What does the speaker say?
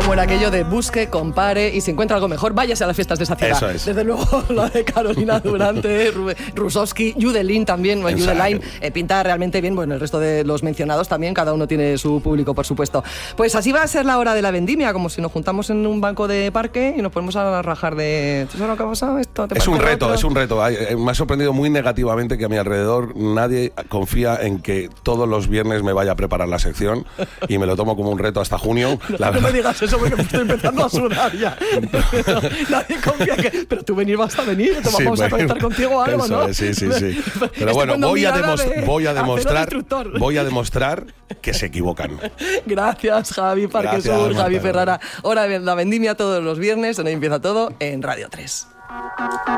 como era aquello de busque, compare y si encuentra algo mejor, váyase a las fiestas de esa ciudad. Eso es. Desde luego, la de Carolina Durante, Rusowski, Judelin también, Judelin, pinta realmente bien. Bueno, el resto de los mencionados también, cada uno tiene su público, por supuesto. Pues así va a ser la hora de la vendimia, como si nos juntamos en un banco de parque y nos ponemos a rajar de... ¿Tú sabes lo que ha pasado? ¿Esto te Es un parece reto, otro? es un reto. Me ha sorprendido muy negativamente que a mi alrededor nadie confía en que todos los viernes me vaya a preparar la sección y me lo tomo como un reto hasta junio. No me digas eso porque me estoy empezando a sudar ya. Nadie confía que... Pero tú vas a venir, vamos a conectar contigo algo, eso ¿no? Es, sí. Pero bueno, voy a demostrar que se equivocan. Gracias, Javi Parquesur, Javi Ferrara. Hora de la vendimia todos los viernes, donde empieza todo en Radio 3.